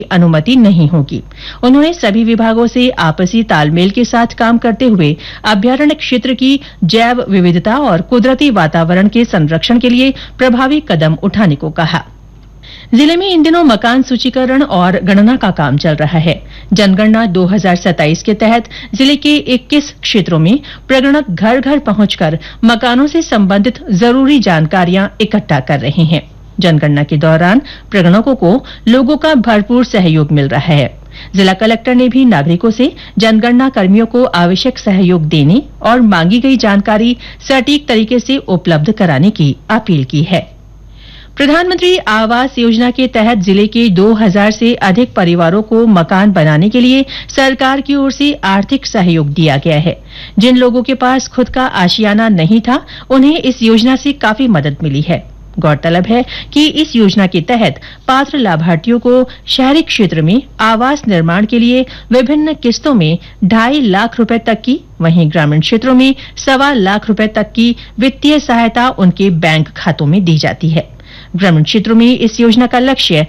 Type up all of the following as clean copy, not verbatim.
अनुमति नहीं होगी। उन्होंने सभी विभागों से आपसी तालमेल के साथ काम करते हुए अभ्यारण्य क्षेत्र की जैव विविधता और कुदरती वातावरण के संरक्षण के लिए प्रभावी कदम उठाने को कहा। जिले में इन दिनों मकान सूचीकरण और गणना का काम चल रहा है। जनगणना 2027 के तहत जिले के 21 क्षेत्रों में प्रगणक घर घर पहुंचकर मकानों से संबंधित जरूरी जानकारियां इकट्ठा कर रहे हैं। जनगणना के दौरान प्रगणकों को लोगों का भरपूर सहयोग मिल रहा है। जिला कलेक्टर ने भी नागरिकों से जनगणना कर्मियों को आवश्यक सहयोग देने और मांगी गई जानकारी सटीक तरीके से उपलब्ध कराने की अपील की है। प्रधानमंत्री आवास योजना के तहत जिले के 2000 से अधिक परिवारों को मकान बनाने के लिए सरकार की ओर से आर्थिक सहयोग दिया गया है। जिन लोगों के पास खुद का आशियाना नहीं था, उन्हें इस योजना से काफी मदद मिली है। गौरतलब है कि इस योजना के तहत पात्र लाभार्थियों को शहरी क्षेत्र में आवास निर्माण के लिए विभिन्न किस्तों में 2.5 लाख रुपए तक की, वहीं ग्रामीण क्षेत्रों में 1.25 लाख रुपए तक की वित्तीय सहायता उनके बैंक खातों में दी जाती है। ग्रामीण क्षेत्रों में इस योजना का लक्ष्य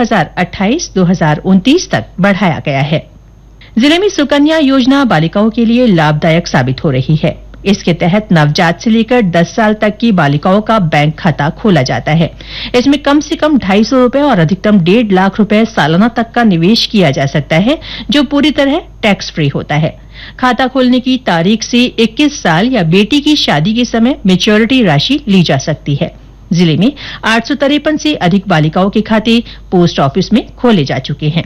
2028-2029 तक बढ़ाया गया है। जिले में सुकन्या योजना बालिकाओं के लिए लाभदायक साबित हो रही है। इसके तहत नवजात से लेकर 10 साल तक की बालिकाओं का बैंक खाता खोला जाता है। इसमें कम से कम 250 रुपए और अधिकतम 1.5 लाख रुपए सालाना तक का निवेश किया जा सकता है, जो पूरी तरह टैक्स फ्री होता है। खाता खोलने की तारीख से 21 साल या बेटी की शादी के समय मैच्योरिटी राशि ली जा सकती है। जिले में 853 से अधिक बालिकाओं के खाते पोस्ट ऑफिस में खोले जा चुके हैं।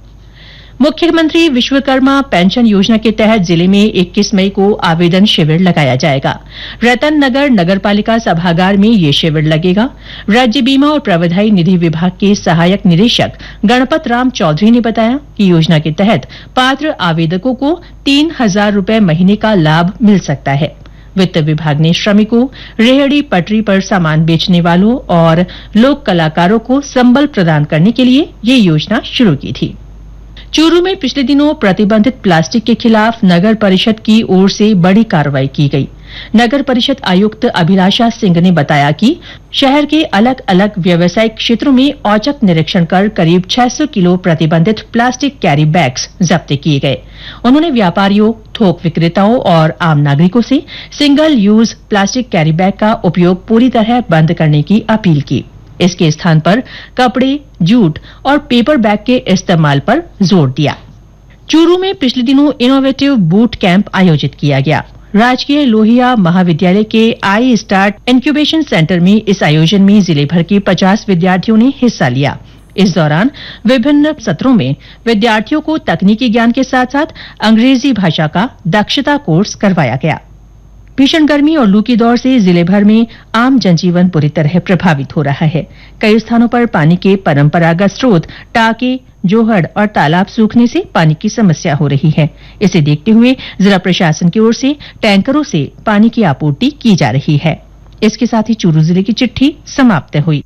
मुख्यमंत्री विश्वकर्मा पेंशन योजना के तहत जिले में 21 मई को आवेदन शिविर लगाया जाएगा। रतन नगर नगरपालिका सभागार में ये शिविर लगेगा। राज्य बीमा और प्रविधाई निधि विभाग के सहायक निदेशक गणपत राम चौधरी ने बताया कि योजना के तहत पात्र आवेदकों को 3,000 रुपए महीने का लाभ मिल सकता है। वित्त विभाग ने श्रमिकों, रेहड़ी पटरी पर सामान बेचने वालों और लोक कलाकारों को संबल प्रदान करने के लिए ये योजना शुरू की थी। चूरू में पिछले दिनों प्रतिबंधित प्लास्टिक के खिलाफ नगर परिषद की ओर से बड़ी कार्रवाई की गई। नगर परिषद आयुक्त अभिलाषा सिंह ने बताया कि शहर के अलग अलग व्यावसायिक क्षेत्रों में औचक निरीक्षण कर करीब 600 किलो प्रतिबंधित प्लास्टिक कैरी बैग्स जब्त किए गए। उन्होंने व्यापारियों, थोक विक्रेताओं और आम नागरिकों से single use plastic carry bag का उपयोग पूरी तरह बंद करने की अपील की। इसके स्थान पर कपड़े, जूट और पेपर बैग के इस्तेमाल पर जोर दिया। चूरू में पिछले दिनों इनोवेटिव बूट कैंप आयोजित किया गया। राजकीय लोहिया महाविद्यालय के आई स्टार्ट इंक्यूबेशन सेंटर में इस आयोजन में जिले भर के 50 विद्यार्थियों ने हिस्सा लिया। इस दौरान विभिन्न सत्रों में विद्यार्थियों को तकनीकी ज्ञान के साथ साथ अंग्रेजी भाषा का दक्षता कोर्स करवाया गया। भीषण गर्मी और लू की दौर से जिले भर में आम जनजीवन बुरी तरह प्रभावित हो रहा है। कई स्थानों पर पानी के परंपरागत स्रोत टाके, जोहड़ और तालाब सूखने से पानी की समस्या हो रही है। इसे देखते हुए जिला प्रशासन की ओर से टैंकरों से पानी की आपूर्ति की जा रही है। इसके साथ ही चूरू जिले की चिट्ठी समाप्त हुई।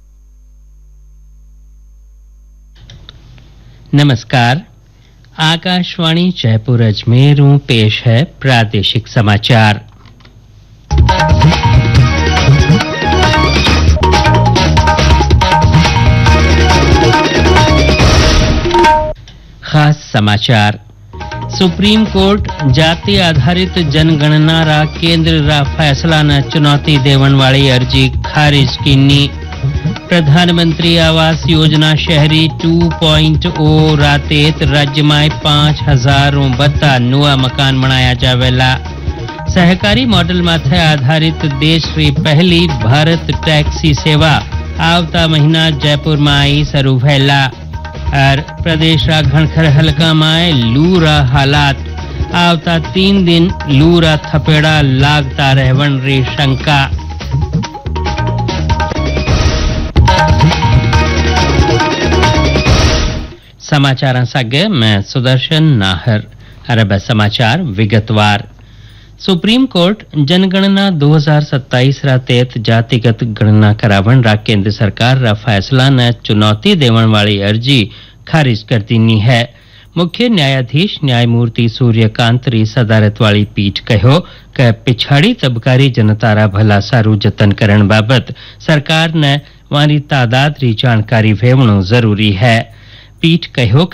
नमस्कार, आकाशवाणी जयपुर अजमेर पेश है प्रादेशिक समाचार। खास समाचार। सुप्रीम कोर्ट जाति आधारित जनगणना रा केंद्र रा फैसला न चुनौती देवन वाली अर्जी खारिज कीनी। प्रधानमंत्री आवास योजना शहरी 2.0 रातेत राज्य में 5,000 बत्ता नुआ मकान बनाया जावेला। सहकारी मॉडल माथे आधारित देश री पहली भारत टैक्सी सेवा आवता महीना जयपुर में आई शुरू भैला। और प्रदेश रा घनखर हल्का में लू रा हालात आवता 3 दिन लू रा थपेड़ा लागता रहवन री शंका। समाचार सागे मैं सुदर्शन नाहर। अरब समाचार विगतवार। सुप्रीम कोर्ट जनगणना 2027 रा तहत जातिगत गणना करावन रा केंद्र सरकार रा फैसला न चुनौती देवन वाली अर्जी खारिज कर दीनी है। मुख्य न्यायाधीश न्यायमूर्ति सूर्यकांत री सदारत वाली पीठ कहो कि पिछाड़ी तबकारी जनता रा भला सारू जतन करण बाबत सरकार ने वारी तादाद री जानकारी वेवणो जरूरी है। पीठ कहो